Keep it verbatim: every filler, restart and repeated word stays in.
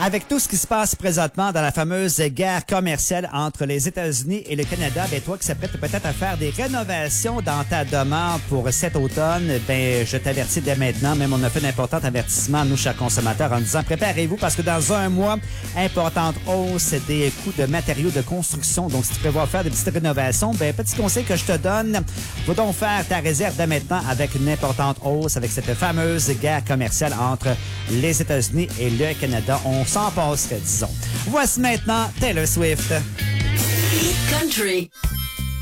Avec tout ce qui se passe présentement dans la fameuse guerre commerciale entre les États-Unis et le Canada, ben toi qui s'apprête peut-être à faire des rénovations dans ta demeure pour cet automne, ben je t'avertis dès maintenant, même on a fait d'importants avertissements, nous, chers consommateurs, en disant préparez-vous parce que dans un mois, importante hausse des coûts de matériaux de construction. Donc, si tu prévois faire des petites rénovations, ben petit conseil que je te donne, va donc faire ta réserve dès maintenant avec une importante hausse, avec cette fameuse guerre commerciale entre les États-Unis et le Canada. On s'en passerait, disons. Voici maintenant Taylor Swift. Country.